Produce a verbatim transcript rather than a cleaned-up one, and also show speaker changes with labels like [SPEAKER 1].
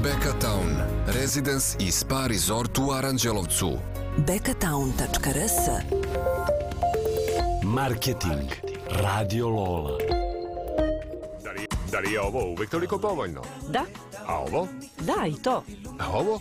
[SPEAKER 1] Bekatown, Residence i Spa Resort u Aranđelovcu.
[SPEAKER 2] bekatown tačka rs.
[SPEAKER 3] Marketing Radio Lola.
[SPEAKER 4] Da li, da li je ovo uvek toliko povoljno?
[SPEAKER 5] Da.
[SPEAKER 4] A ovo?
[SPEAKER 5] Da, i to.
[SPEAKER 4] A ovo?